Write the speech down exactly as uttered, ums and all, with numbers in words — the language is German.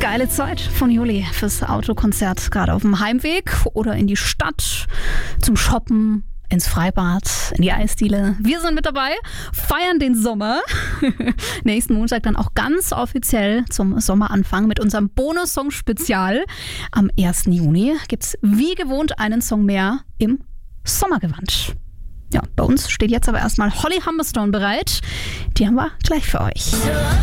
Geile Zeit von Juli fürs Autokonzert, gerade auf dem Heimweg oder in die Stadt, zum Shoppen, ins Freibad, in die Eisdiele. Wir sind mit dabei, feiern den Sommer. Nächsten Montag dann auch ganz offiziell zum Sommeranfang mit unserem Bonus-Song-Spezial. Am ersten Juni gibt's wie gewohnt einen Song mehr im Sommergewand. Ja, bei uns steht jetzt aber erstmal Holly Humberstone bereit. Die haben wir gleich für euch.